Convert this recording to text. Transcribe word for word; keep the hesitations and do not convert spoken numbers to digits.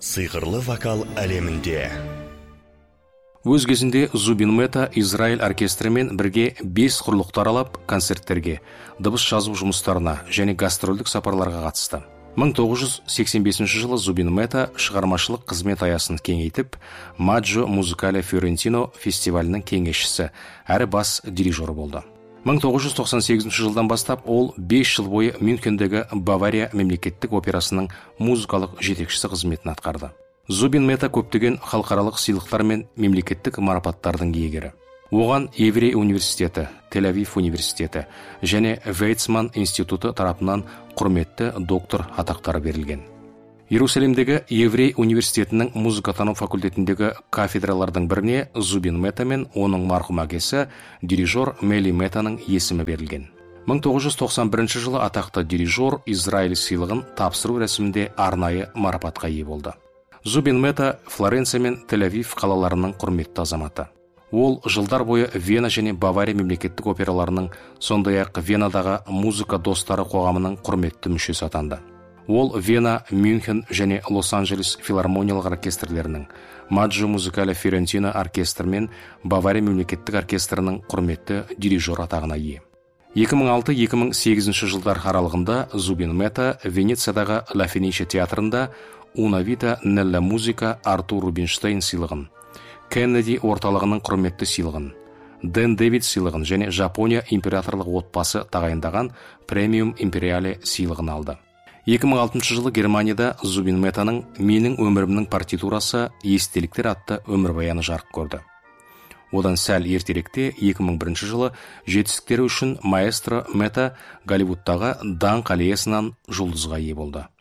Сыйқырлы вокал әлемінде. Өз кезінде Зубин Мета Израиль оркестрімен бірге бес құрлықты аралап концерттерге, дыбыс жазу жұмыстарына және гастрольдік сапарларға қатысты. мың тоғыз жүз сексен бесінші жылы Зубин Мета шығармашылық қызмет аясын кеңейтіп, Маджо Музыкале Фиорентино фестивалінің кеңесшісі әрі бас дирижері болды. мың тоғыз жүз тоқсан сегізінші жылдан бастап ол бес жыл бойы Мюнхендегі Бавария мемлекеттік операсының музыкалық жетекшісі қызметін атқарды. Зубин Мета көптеген халықаралық сыйлықтар мен мемлекеттік марапаттардың иегері. Оған Еврей университеті, Тель-Авив университеті және Вейцман институты тарапынан құрметті доктор атақтары берілген. Иерусалимдегі Еврей университетінің музыкатану факультетіндегі кафедралардың біріне Зубин Мета мен оның марқұм әкесі дирижер Мели Метаның есімі берілген. мың тоғыз жүз тоқсан бірінші жылы атақты дирижер Израиль сыйлығын тапсыру рәсімінде арнайы марапатқа ие болды. Зубин Мета Флоренция мен Тель-Авив қалаларының құрметті азаматы. Ол жылдар бойы Вена және Бавария мемлекеттік операларының, сондай-ақ Венадағы музыка достары қоғамының құрметті мүшесі атанды. Ол Вена, Мюнхен және Лос-Анджелес филармониялық оркестрлерінің, Маджо Музыкале Фиорентино оркестрі мен Бавария мемлекеттік оркестрінің құрметті дирижер атағына ие. екі мың алты екі мың сегізінші жылдар аралығында Зубин Мета Венециядағы Ла Фениче театрында Una Vita nella Musica Артур Рубинштейн сыйлығын, Кеннеди орталығының құрметті сыйлығын, Дэн Дэвид сыйлығын және Жапония императорлық отбасы тағайындаған Премиум Империале сыйлығын алды. екі мың алтыншы жылы Германияда Зубин Метаның «Менің өмірімнің партитурасы» естеліктер атты өмірбаяны жарық көрді. Одан сәл ертеректе екі мың бірінші жылы жетістіктері үшін маэстро Мета Голливудтағы даңқ аллеясынан жұлдызға ие болды.